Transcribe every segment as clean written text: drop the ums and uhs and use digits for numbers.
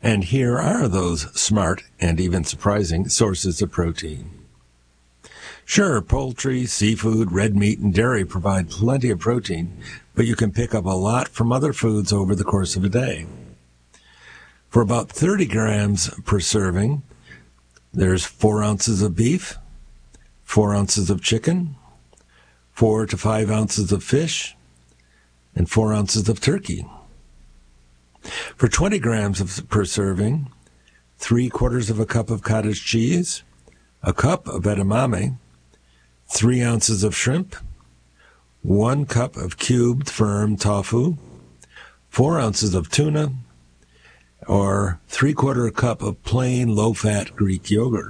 And here are those smart and even surprising sources of protein. Sure, poultry, seafood, red meat, and dairy provide plenty of protein, but you can pick up a lot from other foods over the course of a day. For about 30 grams per serving, there's 4 ounces of beef, 4 ounces of chicken, 4 to 5 ounces of fish, and 4 ounces of turkey. For 20 grams per serving, 3/4 of a cup of cottage cheese, a cup of edamame, 3 ounces of shrimp, 1 cup of cubed firm tofu, 4 ounces of tuna, or 3/4 cup of plain low-fat Greek yogurt.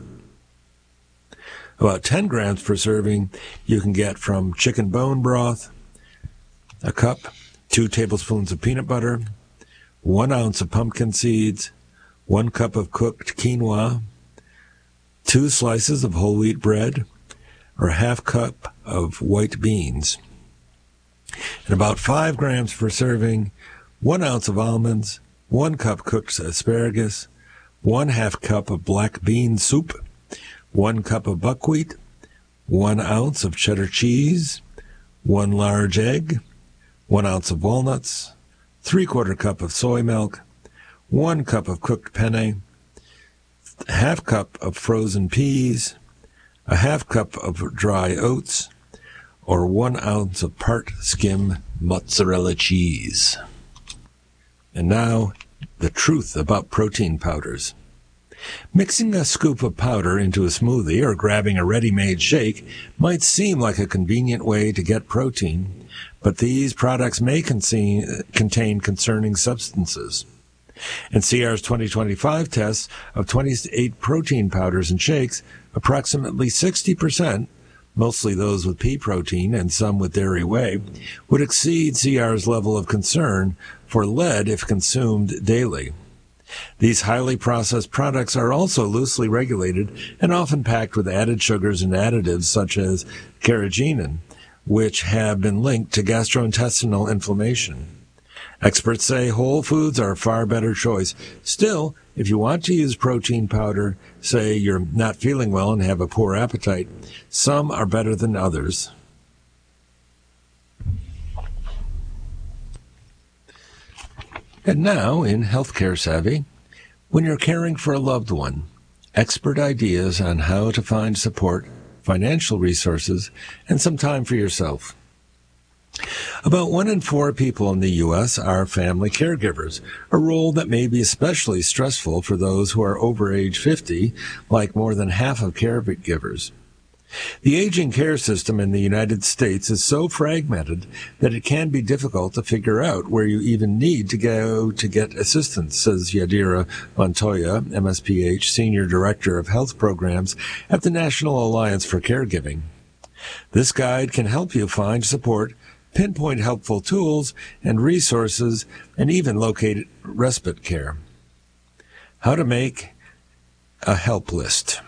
About 10 grams per serving you can get from chicken bone broth, a cup, 2 tablespoons of peanut butter, 1 ounce of pumpkin seeds, 1 cup of cooked quinoa, 2 slices of whole wheat bread, or a half cup of white beans. And about 5 grams per serving, 1 ounce of almonds, 1 cup cooked asparagus, 1/2 cup of black bean soup, 1 cup of buckwheat, 1 ounce of cheddar cheese, 1 large egg, 1 ounce of walnuts, 3/4 cup of soy milk, 1 cup of cooked penne, 1/2 cup of frozen peas, a 1/2 cup of dry oats, or 1 ounce of part skim mozzarella cheese. And now, the truth about protein powders. Mixing a scoop of powder into a smoothie or grabbing a ready-made shake might seem like a convenient way to get protein, but these products may contain concerning substances. In CR's 2025 tests of 28 protein powders and shakes, approximately 60%, mostly those with pea protein and some with dairy whey, would exceed CR's level of concern for lead if consumed daily. These highly processed products are also loosely regulated and often packed with added sugars and additives such as carrageenan, which have been linked to gastrointestinal inflammation. Experts say whole foods are a far better choice. Still, if you want to use protein powder, say you're not feeling well and have a poor appetite, some are better than others. And now, in Healthcare Savvy, when you're caring for a loved one, expert ideas on how to find support, financial resources, and some time for yourself. About 1 in 4 people in the U.S. are family caregivers, a role that may be especially stressful for those who are over age 50, like more than half of caregivers. The aging care system in the United States is so fragmented that it can be difficult to figure out where you even need to go to get assistance, says Yadira Montoya, MSPH, Senior Director of Health Programs at the National Alliance for Caregiving. This guide can help you find support, pinpoint helpful tools and resources, and even locate respite care. How to make a help list.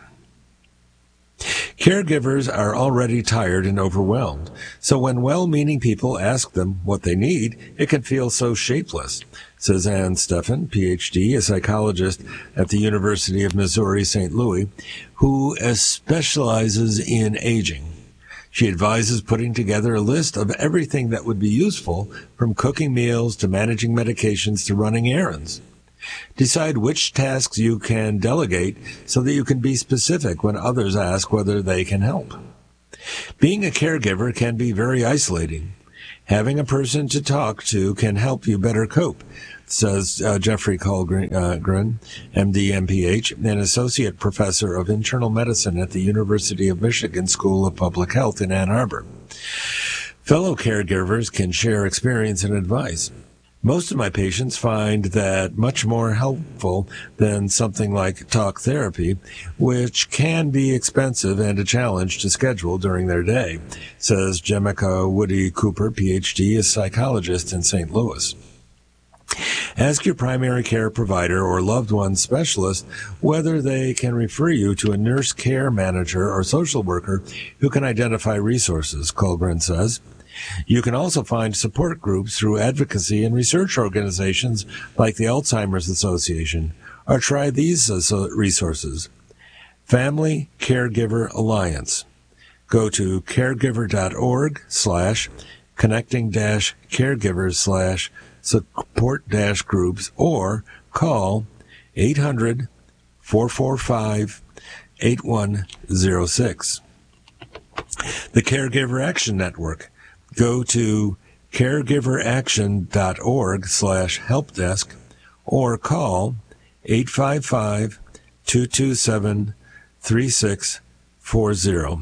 Caregivers are already tired and overwhelmed, so when well-meaning people ask them what they need, it can feel so shapeless, says Ann Steffen, Ph.D., a psychologist at the University of Missouri, St. Louis, who specializes in aging. She advises putting together a list of everything that would be useful, from cooking meals to managing medications to running errands. Decide which tasks you can delegate so that you can be specific when others ask whether they can help. Being a caregiver can be very isolating. Having a person to talk to can help you better cope, says Jeffrey Colgren, MD, MPH, an associate professor of internal medicine at the University of Michigan School of Public Health in Ann Arbor. Fellow caregivers can share experience and advice. Most of my patients find that much more helpful than something like talk therapy, which can be expensive and a challenge to schedule during their day, says Jemica Woody Cooper, Ph.D., a psychologist in St. Louis. Ask your primary care provider or loved one specialist whether they can refer you to a nurse care manager or social worker who can identify resources, Colgren says. You can also find support groups through advocacy and research organizations like the Alzheimer's Association, or try these resources. Family Caregiver Alliance. Go to caregivers.org/connecting-caregivers/support-groups or call 800-445-8106. The Caregiver Action Network. Go to caregiveraction.org/helpdesk or call 855-227-3640.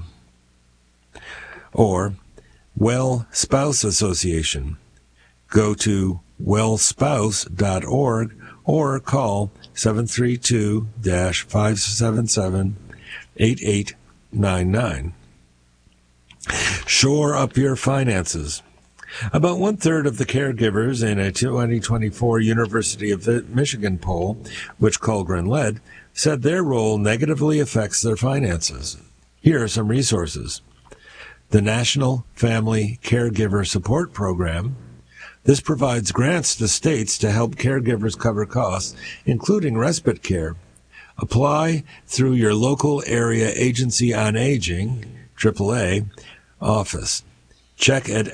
Or Well Spouse Association. Go to wellspouse.org or call 732-577-8899. Shore up your finances. About one-third of the caregivers in a 2024 University of Michigan poll, which Colgren led, said their role negatively affects their finances. Here are some resources. The National Family Caregiver Support Program. This provides grants to states to help caregivers cover costs, including respite care. Apply through your local area agency on aging, AAA, office. Check at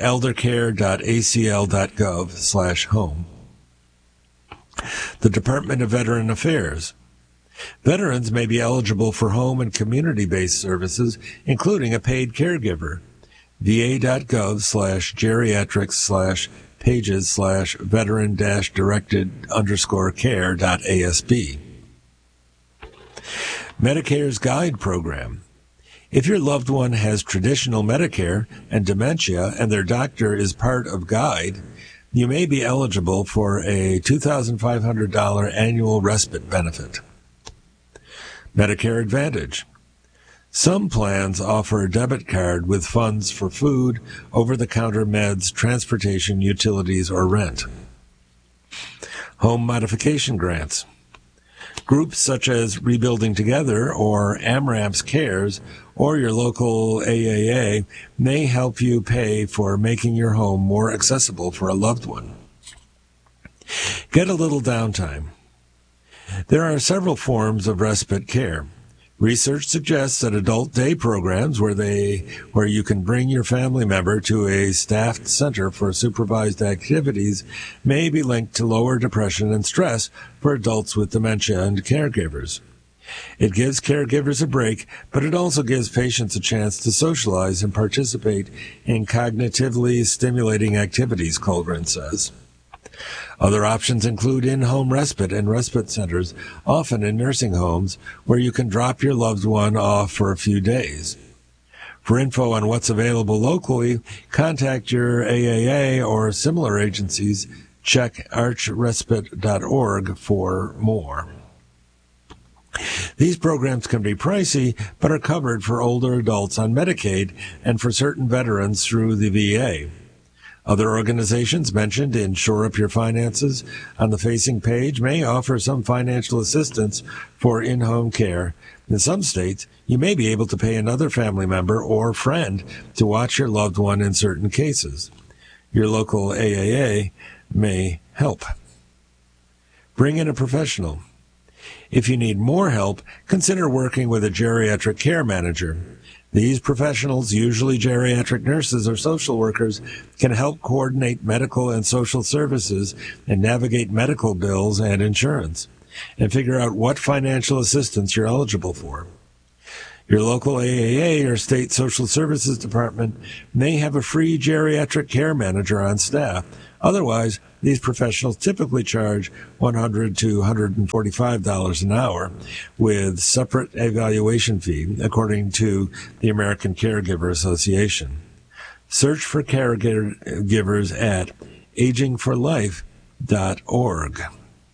eldercare.acl.gov/home. The Department of Veteran Affairs. Veterans may be eligible for home and community-based services, including a paid caregiver. va.gov/pages/veteran-directed_care.asp. Medicare's Guide Program. If your loved one has traditional Medicare and dementia and their doctor is part of Guide, you may be eligible for a $2,500 annual respite benefit. Medicare Advantage. Some plans offer a debit card with funds for food, over-the-counter meds, transportation, utilities, or rent. Home modification grants. Groups such as Rebuilding Together or AMRAMPS Cares or your local AAA may help you pay for making your home more accessible for a loved one. Get a little downtime. There are several forms of respite care. Research suggests that adult day programs where you can bring your family member to a staffed center for supervised activities may be linked to lower depression and stress for adults with dementia and caregivers. It gives caregivers a break, but it also gives patients a chance to socialize and participate in cognitively stimulating activities, Colgren says. Other options include in-home respite and respite centers, often in nursing homes, where you can drop your loved one off for a few days. For info on what's available locally, contact your AAA or similar agencies. Check archrespite.org for more. These programs can be pricey, but are covered for older adults on Medicaid and for certain veterans through the VA. Other organizations mentioned in Shore Up Your Finances on the facing page may offer some financial assistance for in-home care. In some states, you may be able to pay another family member or friend to watch your loved one in certain cases. Your local AAA may help. Bring in a professional. If you need more help, consider working with a geriatric care manager. These professionals, usually geriatric nurses or social workers, can help coordinate medical and social services and navigate medical bills and insurance, and figure out what financial assistance you're eligible for. Your local AAA or state social services department may have a free geriatric care manager on staff. Otherwise, these professionals typically charge $100 to $145 an hour with separate evaluation fee, according to the American Caregiver Association. Search for caregivers at agingforlife.org.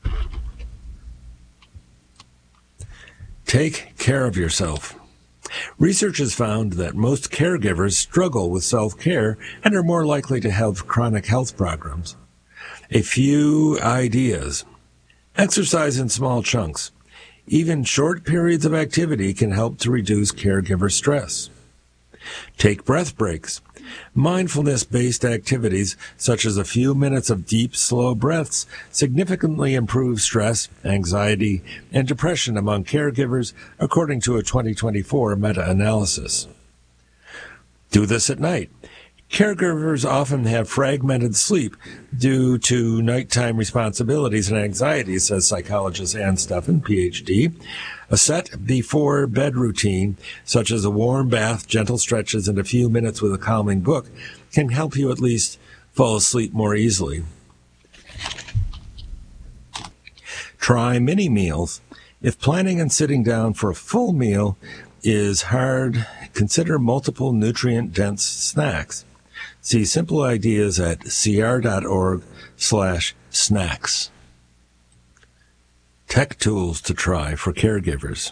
Take care of yourself. Research has found that most caregivers struggle with self-care and are more likely to have chronic health problems. A few ideas. Exercise in small chunks. Even short periods of activity can help to reduce caregiver stress. Take breath breaks. Mindfulness-based activities, such as a few minutes of deep, slow breaths, significantly improve stress, anxiety, and depression among caregivers, according to a 2024 meta-analysis. Do this at night. Caregivers often have fragmented sleep due to nighttime responsibilities and anxiety, says psychologist Ann Steffen, Ph.D. A set before bed routine, such as a warm bath, gentle stretches, and a few minutes with a calming book, can help you at least fall asleep more easily. Try mini meals. If planning and sitting down for a full meal is hard, consider multiple nutrient-dense snacks. See simple ideas at cr.org/snacks. Tech tools to try for caregivers.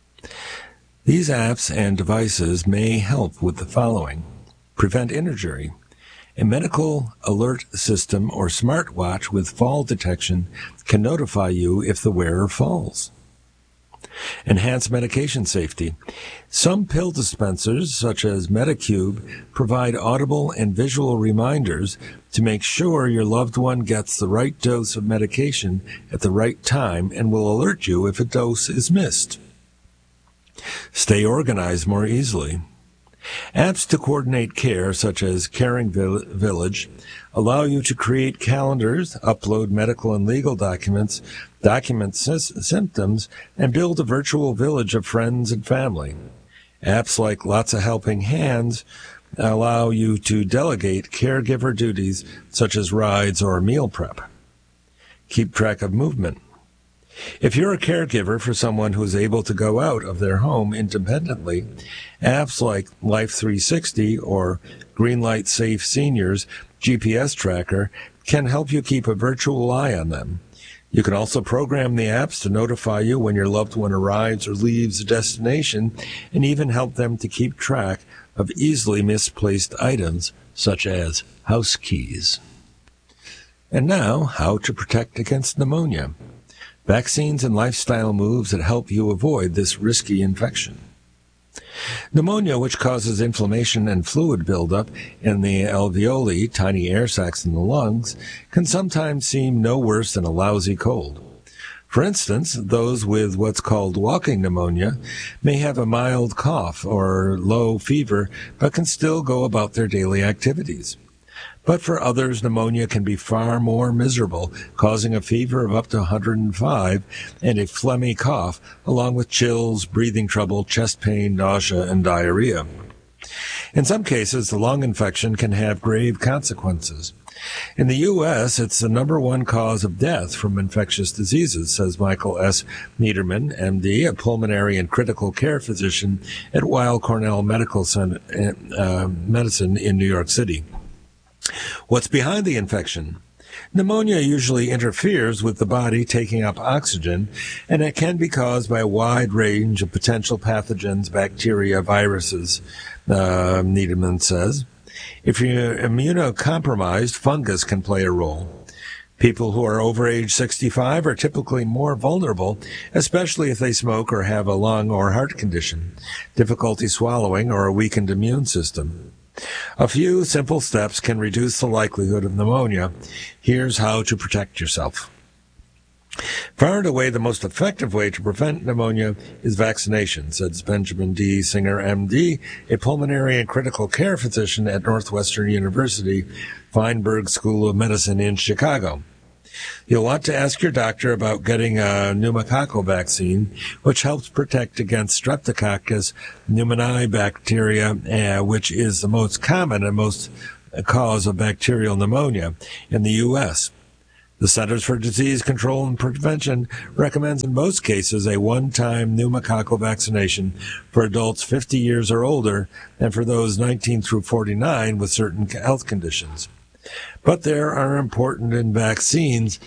These apps and devices may help with the following. Prevent injury. A medical alert system or smartwatch with fall detection can notify you if the wearer falls. Enhance medication safety. Some pill dispensers, such as Medicube, provide audible and visual reminders to make sure your loved one gets the right dose of medication at the right time and will alert you if a dose is missed. Stay organized more easily. Apps to coordinate care, such as Caring Village, allow you to create calendars, upload medical and legal documents, document symptoms, and build a virtual village of friends and family. Apps like Lots of Helping Hands allow you to delegate caregiver duties, such as rides or meal prep. Keep track of movement. If you're a caregiver for someone who is able to go out of their home independently, apps like Life360 or Greenlight Safe Seniors GPS Tracker can help you keep a virtual eye on them. You can also program the apps to notify you when your loved one arrives or leaves a destination, and even help them to keep track of easily misplaced items, such as house keys. And now, how to protect against pneumonia. Vaccines and lifestyle moves that help you avoid this risky infection. Pneumonia, which causes inflammation and fluid buildup in the alveoli, tiny air sacs in the lungs, can sometimes seem no worse than a lousy cold. For instance, those with what's called walking pneumonia may have a mild cough or low fever, but can still go about their daily activities. But for others, pneumonia can be far more miserable, causing a fever of up to 105 and a phlegmy cough, along with chills, breathing trouble, chest pain, nausea, and diarrhea. In some cases, the lung infection can have grave consequences. In the U.S., it's the number one cause of death from infectious diseases, says Michael S. Niederman, M.D., a pulmonary and critical care physician at Weill Cornell Medical Medicine in New York City. What's behind the infection? Pneumonia usually interferes with the body taking up oxygen, and it can be caused by a wide range of potential pathogens, bacteria, viruses, Niederman says. If you're immunocompromised, fungus can play a role. People who are over age 65 are typically more vulnerable, especially if they smoke or have a lung or heart condition, difficulty swallowing, or a weakened immune system. A few simple steps can reduce the likelihood of pneumonia. Here's how to protect yourself. Far and away, the most effective way to prevent pneumonia is vaccination, says Benjamin D. Singer, M.D., a pulmonary and critical care physician at Northwestern University, Feinberg School of Medicine in Chicago. You'll want to ask your doctor about getting a pneumococcal vaccine, which helps protect against Streptococcus pneumoniae bacteria, which is the most common and most cause of bacterial pneumonia in the U.S. The Centers for Disease Control and Prevention recommends in most cases a one-time pneumococcal vaccination for adults 50 years or older and for those 19 through 49 with certain health conditions. But there are important in vaccines,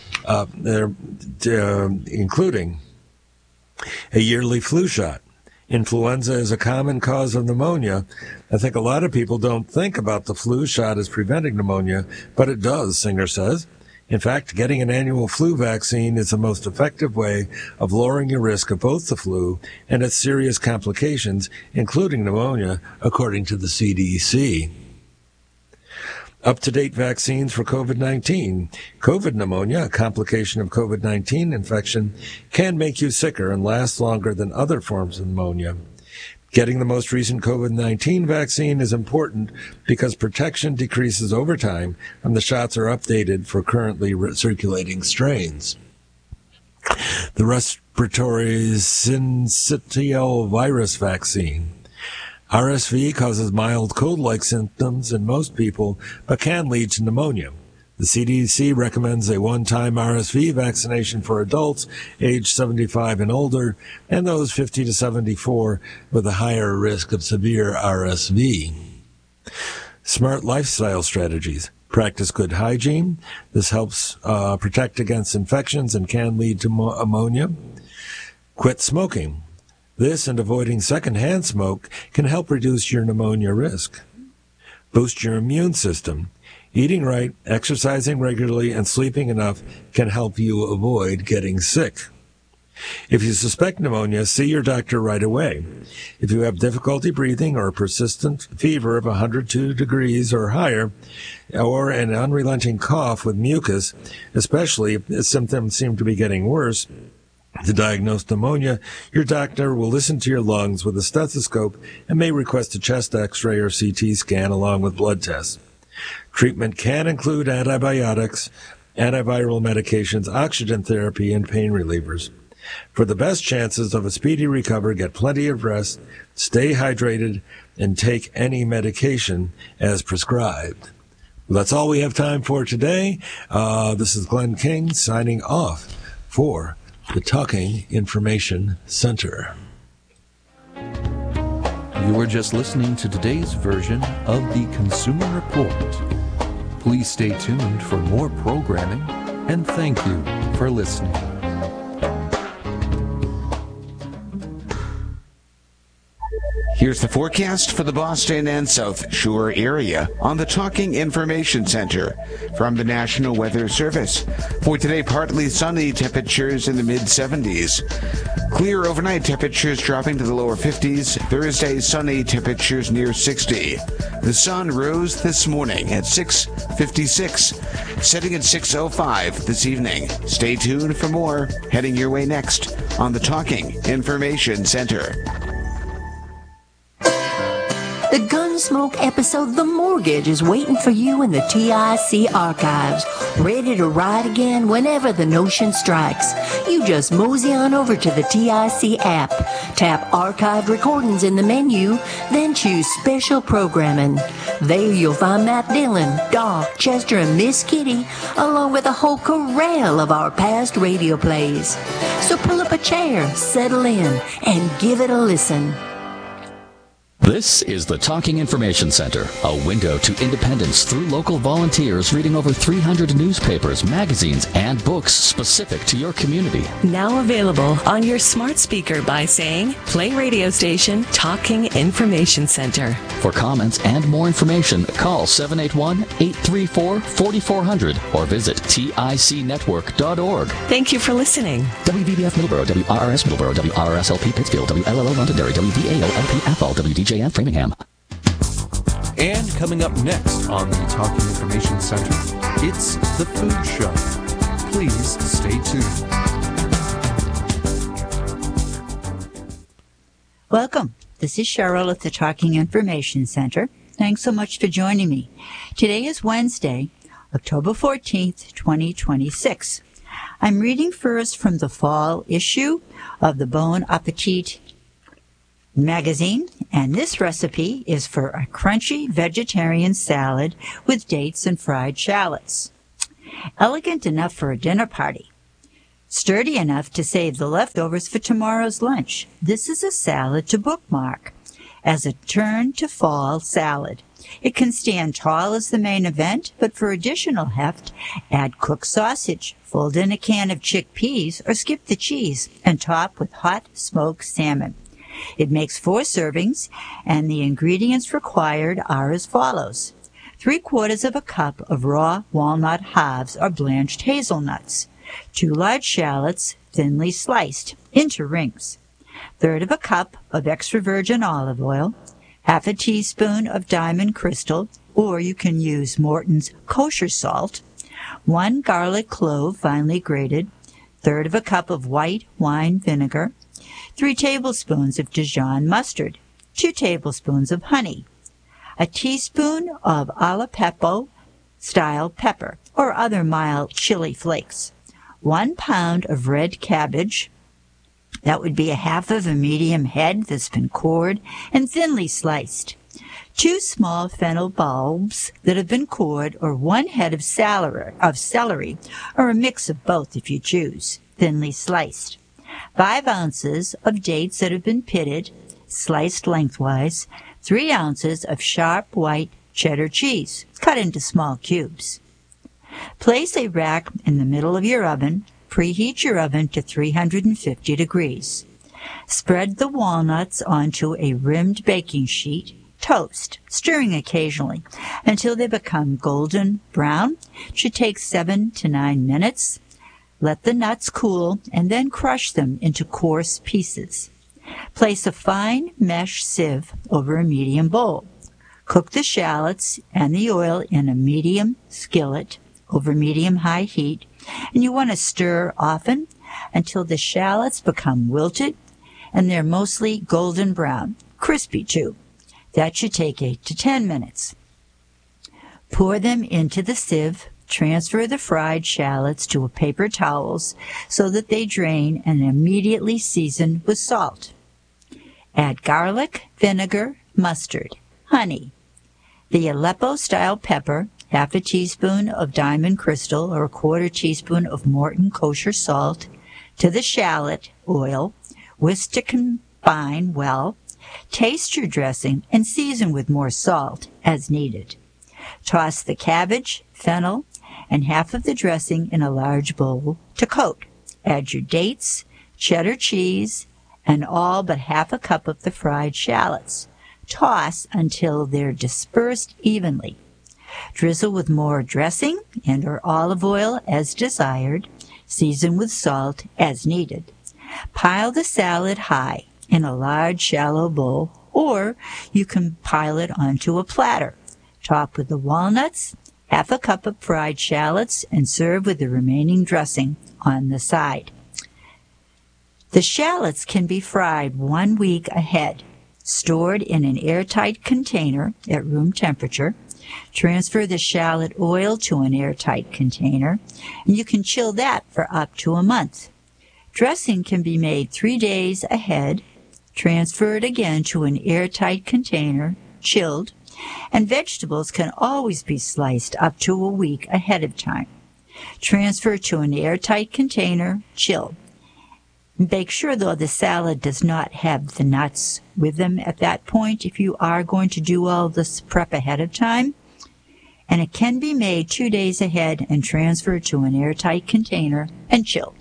including a yearly flu shot. Influenza is a common cause of pneumonia. I think a lot of people don't think about the flu shot as preventing pneumonia, but it does, Singer says. In fact, getting an annual flu vaccine is the most effective way of lowering your risk of both the flu and its serious complications, including pneumonia, according to the CDC. Up-to-date vaccines for COVID-19. COVID pneumonia, a complication of COVID-19 infection, can make you sicker and last longer than other forms of pneumonia. Getting the most recent COVID-19 vaccine is important because protection decreases over time and the shots are updated for currently circulating strains. The respiratory syncytial virus vaccine. RSV causes mild cold-like symptoms in most people, but can lead to pneumonia. The CDC recommends a one-time RSV vaccination for adults aged 75 and older, and those 50 to 74 with a higher risk of severe RSV. Smart lifestyle strategies. Practice good hygiene. This helps protect against infections and can lead to pneumonia. Quit smoking. This and avoiding secondhand smoke can help reduce your pneumonia risk. Boost your immune system. Eating right, exercising regularly, and sleeping enough can help you avoid getting sick. If you suspect pneumonia, see your doctor right away. If you have difficulty breathing or a persistent fever of 102 degrees or higher, or an unrelenting cough with mucus, especially if the symptoms seem to be getting worse, to diagnose pneumonia, your doctor will listen to your lungs with a stethoscope and may request a chest x-ray or CT scan along with blood tests. Treatment can include antibiotics, antiviral medications, oxygen therapy, and pain relievers. For the best chances of a speedy recovery, get plenty of rest, stay hydrated, and take any medication as prescribed. Well, that's all we have time for today. This is Glenn King signing off for the Talking Information Center. You were just listening to today's version of the Consumer Report. Please stay tuned for more programming, and thank you for listening. Here's the forecast for the Boston and South Shore area on the Talking Information Center from the National Weather Service. For today, partly sunny, temperatures in the mid-70s. Clear overnight, temperatures dropping to the lower 50s. Thursday, sunny, temperatures near 60. The sun rose this morning at 6:56, setting at 6:05 this evening. Stay tuned for more heading your way next on the Talking Information Center. The Gunsmoke episode, The Mortgage, is waiting for you in the TIC archives, ready to ride again whenever the notion strikes. You just mosey on over to the TIC app, tap Archived Recordings in the menu, then choose Special Programming. There you'll find Matt Dillon, Doc, Chester, and Miss Kitty, along with a whole corral of our past radio plays. So pull up a chair, settle in, and give it a listen. This is the Talking Information Center, a window to independence through local volunteers reading over 300 newspapers, magazines, and books specific to your community. Now available on your smart speaker by saying, play radio station Talking Information Center. For comments and more information, call 781-834-4400 or visit ticnetwork.org. Thank you for listening. WVBF Middleborough, WRRS Middleborough, WRSLP Pittsfield, WLLO Londonderry, WVAO-LP Athol, WDJN Framingham. And coming up next on the Talking Information Center, it's The Food Show. Please stay tuned. Welcome. This is Cheryl at the Talking Information Center. Thanks so much for joining me. Today is Wednesday, October 14th, 2026. I'm reading first from the fall issue of the Bon Appetit magazine, and this recipe is for a crunchy vegetarian salad with dates and fried shallots. Elegant enough for a dinner party. Sturdy enough to save the leftovers for tomorrow's lunch. This is a salad to bookmark as a turn to fall salad. It can stand tall as the main event, but for additional heft, add cooked sausage, fold in a can of chickpeas, or skip the cheese, and top with hot smoked salmon. It makes 4 servings, and the ingredients required are as follows. 3/4 of a cup of raw walnut halves or blanched hazelnuts. 2 large shallots, thinly sliced, into rings. 1/3 of a cup of extra virgin olive oil. 1/2 teaspoon of diamond crystal, or you can use Morton's kosher salt, 1 garlic clove finely grated, 1/3 of a cup of white wine vinegar, 3 tablespoons of Dijon mustard, 2 tablespoons of honey, a teaspoon of Alepepo style pepper or other mild chili flakes, 1 pound of red cabbage, that would be a half of a medium head that's been cored and thinly sliced, 2 small fennel bulbs that have been cored, or 1 head of celery, or a mix of both if you choose, thinly sliced, 5 ounces of dates that have been pitted, sliced lengthwise, 3 ounces of sharp white cheddar cheese, cut into small cubes. Place a rack in the middle of your oven. Preheat your oven to 350 degrees. Spread the walnuts onto a rimmed baking sheet. Toast, stirring occasionally, until they become golden brown. It should take 7 to 9 minutes. Let the nuts cool and then crush them into coarse pieces. Place a fine mesh sieve over a medium bowl. Cook the shallots and the oil in a medium skillet over medium-high heat, and you want to stir often until the shallots become wilted and they're mostly golden brown, crispy too. That should take 8 to 10 minutes. Pour them into the sieve. Transfer the fried shallots to a paper towels so that they drain, and immediately season with salt. Add garlic, vinegar, mustard, honey, the Aleppo-style pepper, half a teaspoon of Diamond Crystal or a 1/4 teaspoon of Morton kosher salt to the shallot oil. Whisk to combine well. Taste your dressing and season with more salt as needed. Toss the cabbage, fennel, and half of the dressing in a large bowl to coat. Add your dates, cheddar cheese, and all but half a cup of the fried shallots. Toss until they're dispersed evenly. Drizzle with more dressing and or olive oil as desired. Season with salt as needed. Pile the salad high in a large shallow bowl, or you can pile it onto a platter. Top with the walnuts, half a cup of fried shallots, and serve with the remaining dressing on the side. The shallots can be fried 1 week ahead, stored in an airtight container at room temperature. Transfer the shallot oil to an airtight container, and you can chill that for up to a month. Dressing can be made 3 days ahead. Transfer it again to an airtight container, chilled, and vegetables can always be sliced up to a week ahead of time. Transfer to an airtight container, chilled. Make sure, though, the salad does not have the nuts with them at that point if you are going to do all this prep ahead of time. And it can be made 2 days ahead and transferred to an airtight container and chilled.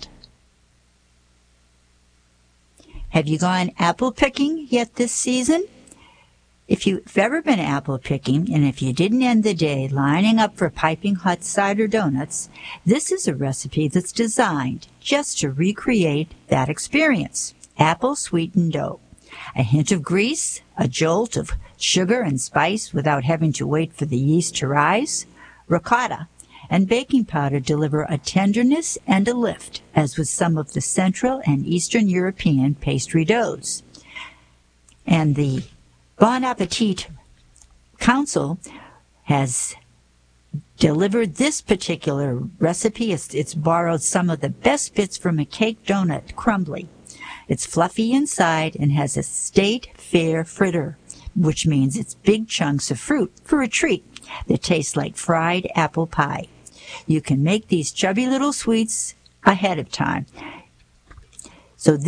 Have you gone apple picking yet this season? If you've ever been apple picking, and if you didn't end the day lining up for piping hot cider donuts, this is a recipe that's designed just to recreate that experience. Apple sweetened dough. A hint of grease, a jolt of sugar and spice without having to wait for the yeast to rise. Ricotta and baking powder deliver a tenderness and a lift, as with some of the Central and Eastern European pastry doughs. And the Bon Appetit Council has delivered this particular recipe. It's borrowed some of the best bits from a cake donut, crumbly. It's fluffy inside and has a state fair fritter, which means it's big chunks of fruit for a treat that tastes like fried apple pie. You can make these chubby little sweets ahead of time. So